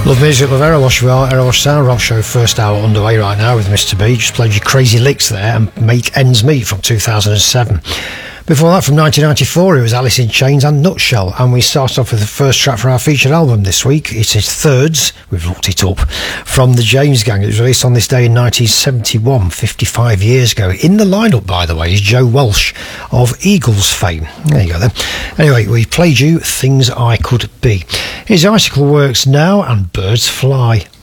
Love music, love Aerowash. We are Aerowash Sound Rock Show, first hour underway right now with Mr. B. Just played you Crazy Licks there and Make Ends Meet from 2007. Before that, from 1994, it was Alice in Chains and Nutshell. And we start off with the first track from our featured album this week. It is Thirds, we've looked it up, from the James Gang. It was released on this day in 1971, 55 years ago. In the lineup, by the way, is Joe Walsh of Eagles fame. There you go then. Anyway, we played you Things I Could Be. Here's Icicle Works now and Birds Fly.